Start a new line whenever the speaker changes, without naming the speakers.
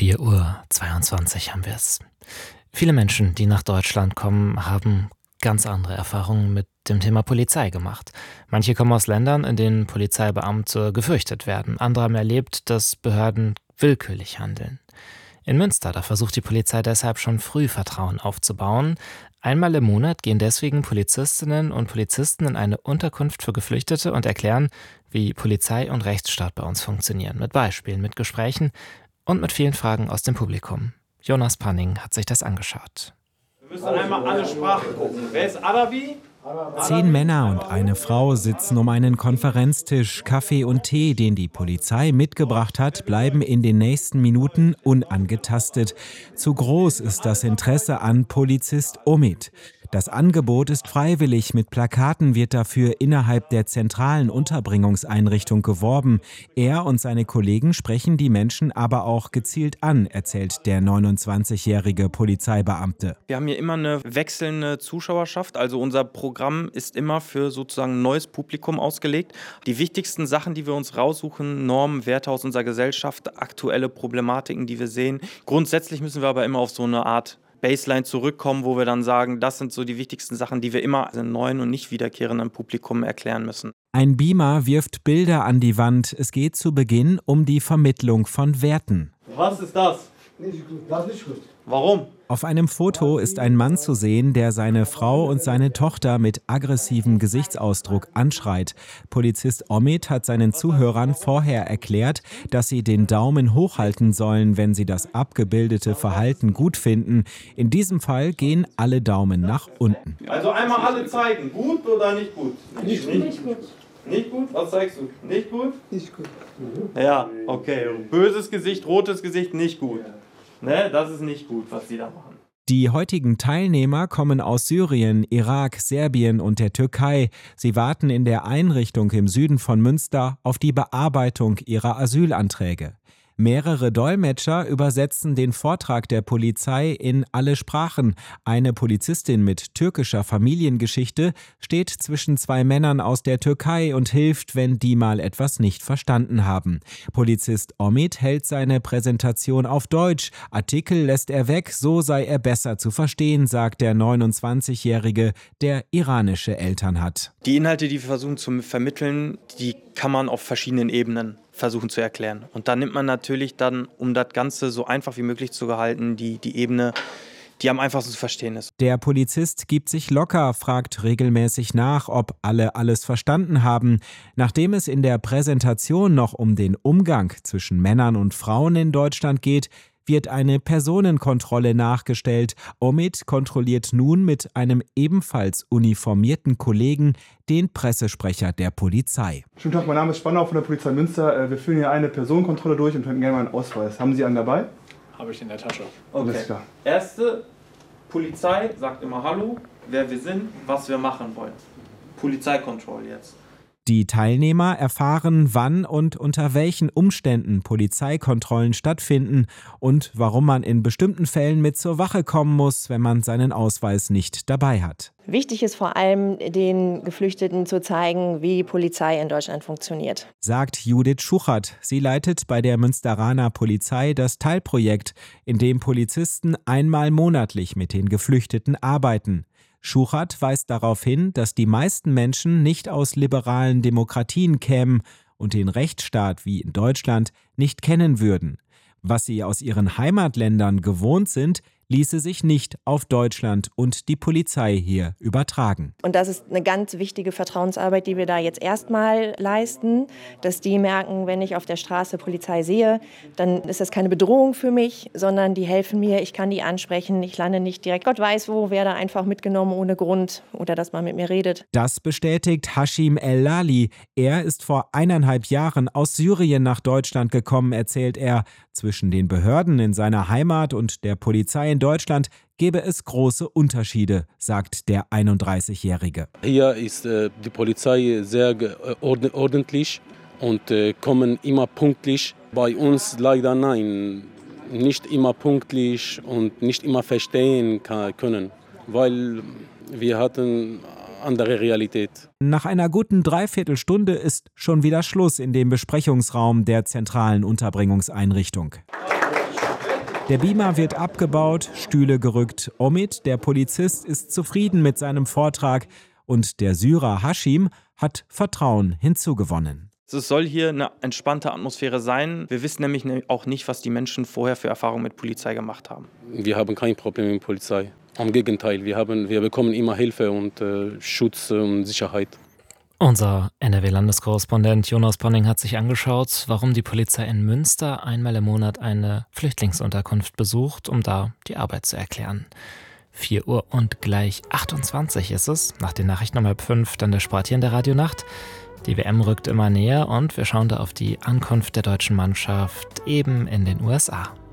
4:22 Uhr haben wir es. Viele Menschen, die nach Deutschland kommen, haben ganz andere Erfahrungen mit dem Thema Polizei gemacht. Manche kommen aus Ländern, in denen Polizeibeamte gefürchtet werden. Andere haben erlebt, dass Behörden willkürlich handeln. In Münster, da versucht die Polizei deshalb schon früh Vertrauen aufzubauen. Einmal im Monat gehen deswegen Polizistinnen und Polizisten in eine Unterkunft für Geflüchtete und erklären, wie Polizei und Rechtsstaat bei uns funktionieren. Mit Beispielen, mit Gesprächen und mit vielen Fragen aus dem Publikum. Jonas Panning hat sich das angeschaut.
Wir müssen einmal alle Sprachen gucken. Wer ist Arabi?
10 Männer und eine Frau sitzen um einen Konferenztisch. Kaffee und Tee, den die Polizei mitgebracht hat, bleiben in den nächsten Minuten unangetastet. Zu groß ist das Interesse an Polizist Omid. Das Angebot ist freiwillig. Mit Plakaten wird dafür innerhalb der zentralen Unterbringungseinrichtung geworben. Er und seine Kollegen sprechen die Menschen aber auch gezielt an, erzählt der 29-jährige Polizeibeamte.
Wir haben hier immer eine wechselnde Zuschauerschaft. Also unser Programm ist immer für sozusagen ein neues Publikum ausgelegt. Die wichtigsten Sachen, die wir uns raussuchen, Normen, Werte aus unserer Gesellschaft, aktuelle Problematiken, die wir sehen. Grundsätzlich müssen wir aber immer auf so eine Art Baseline zurückkommen, wo wir dann sagen, das sind so die wichtigsten Sachen, die wir immer dem neuen und nicht wiederkehrenden Publikum erklären müssen.
Ein Beamer wirft Bilder an die Wand. Es geht zu Beginn um die Vermittlung von Werten.
Was ist das?
Nicht gut, das ist nicht gut.
Warum?
Auf einem Foto ist ein Mann zu sehen, der seine Frau und seine Tochter mit aggressivem Gesichtsausdruck anschreit. Polizist Omid hat seinen Zuhörern vorher erklärt, dass sie den Daumen hochhalten sollen, wenn sie das abgebildete Verhalten gut finden. In diesem Fall gehen alle Daumen nach unten.
Also einmal alle zeigen, gut oder nicht gut?
Nicht gut.
Nicht gut? Was zeigst du? Nicht gut?
Nicht gut.
Ja, okay. Böses Gesicht, rotes Gesicht, nicht gut. Ne, das ist nicht gut, was die da machen.
Die heutigen Teilnehmer kommen aus Syrien, Irak, Serbien und der Türkei. Sie warten in der Einrichtung im Süden von Münster auf die Bearbeitung ihrer Asylanträge. Mehrere Dolmetscher übersetzen den Vortrag der Polizei in alle Sprachen. Eine Polizistin mit türkischer Familiengeschichte steht zwischen 2 Männern aus der Türkei und hilft, wenn die mal etwas nicht verstanden haben. Polizist Omid hält seine Präsentation auf Deutsch. Artikel lässt er weg, so sei er besser zu verstehen, sagt der 29-Jährige, der iranische Eltern hat.
Die Inhalte, die wir versuchen zu vermitteln, die kann man auf verschiedenen Ebenen versuchen zu erklären. Und da nimmt man natürlich dann, um das Ganze so einfach wie möglich zu gehalten, die Ebene, die am einfachsten zu verstehen ist.
Der Polizist gibt sich locker, fragt regelmäßig nach, ob alle alles verstanden haben. Nachdem es in der Präsentation noch um den Umgang zwischen Männern und Frauen in Deutschland geht, wird eine Personenkontrolle nachgestellt. Omid kontrolliert nun mit einem ebenfalls uniformierten Kollegen den Pressesprecher der Polizei.
Schönen Tag, mein Name ist Spannau von der Polizei Münster. Wir führen hier eine Personenkontrolle durch und hätten gerne mal einen Ausweis. Haben Sie einen dabei?
Habe ich in der Tasche.
Okay.
Alles klar.
Erste, Polizei sagt immer Hallo, wer wir sind, was wir machen wollen. Polizeikontrolle jetzt.
Die Teilnehmer erfahren, wann und unter welchen Umständen Polizeikontrollen stattfinden und warum man in bestimmten Fällen mit zur Wache kommen muss, wenn man seinen Ausweis nicht dabei hat.
Wichtig ist vor allem, den Geflüchteten zu zeigen, wie Polizei in Deutschland funktioniert.
Sagt Judith Schuchert. Sie leitet bei der Münsteraner Polizei das Teilprojekt, in dem Polizisten einmal monatlich mit den Geflüchteten arbeiten. Schuchert weist darauf hin, dass die meisten Menschen nicht aus liberalen Demokratien kämen und den Rechtsstaat wie in Deutschland nicht kennen würden. Was sie aus ihren Heimatländern gewohnt sind, ließe sich nicht auf Deutschland und die Polizei hier übertragen.
Und das ist eine ganz wichtige Vertrauensarbeit, die wir da jetzt erstmal leisten, dass die merken, wenn ich auf der Straße Polizei sehe, dann ist das keine Bedrohung für mich, sondern die helfen mir, ich kann die ansprechen, ich lande nicht direkt, Gott weiß wo, werde einfach mitgenommen ohne Grund oder dass man mit mir redet.
Das bestätigt Hashim El-Lali. Er ist vor 1,5 Jahren aus Syrien nach Deutschland gekommen, erzählt er. Zwischen den Behörden in seiner Heimat und der Polizei in Deutschland gebe es große Unterschiede, sagt der 31-Jährige.
Hier ist die Polizei sehr ordentlich und kommen immer pünktlich. Bei uns leider nein, nicht immer pünktlich und nicht immer verstehen können, weil wir hatten andere Realität.
Nach einer guten Dreiviertelstunde ist schon wieder Schluss in dem Besprechungsraum der zentralen Unterbringungseinrichtung. Der Beamer wird abgebaut, Stühle gerückt. Omid, der Polizist, ist zufrieden mit seinem Vortrag und der Syrer Hashim hat Vertrauen hinzugewonnen.
Es soll hier eine entspannte Atmosphäre sein. Wir wissen nämlich auch nicht, was die Menschen vorher für Erfahrungen mit Polizei gemacht haben.
Wir haben kein Problem mit Polizei. Am Gegenteil, wir bekommen immer Hilfe und Schutz und Sicherheit.
Unser NRW-Landeskorrespondent Jonas Ponning hat sich angeschaut, warum die Polizei in Münster einmal im Monat eine Flüchtlingsunterkunft besucht, um da die Arbeit zu erklären. 4 Uhr und gleich 28 ist es. Nach den Nachrichten um 4:30 dann der Sport hier in der Radionacht. Die WM rückt immer näher und wir schauen da auf die Ankunft der deutschen Mannschaft eben in den USA.